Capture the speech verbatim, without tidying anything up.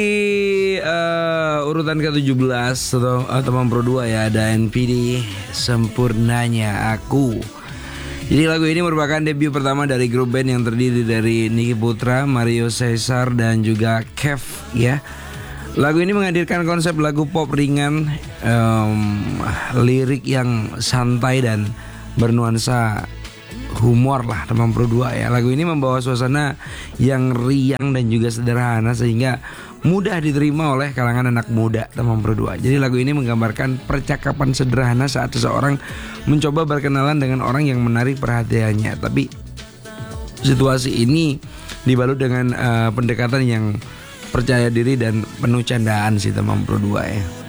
uh, urutan ke tujuh belas atau uh, teman Pro dua ya, ada N P D Sempurnanya Aku. Jadi lagu ini merupakan debut pertama dari grup band yang terdiri dari Niki Putra, Mario Caesar dan juga Kev ya. Lagu ini menghadirkan konsep lagu pop ringan, um, lirik yang santai dan bernuansa humor lah teman Pro dua ya. Lagu ini membawa suasana yang riang dan juga sederhana sehingga mudah diterima oleh kalangan anak muda teman Pro dua. Jadi lagu ini menggambarkan percakapan sederhana saat seseorang mencoba berkenalan dengan orang yang menarik perhatiannya. Tapi situasi ini dibalut dengan uh, pendekatan yang percaya diri dan penuh candaan sih teman Pro dua ya.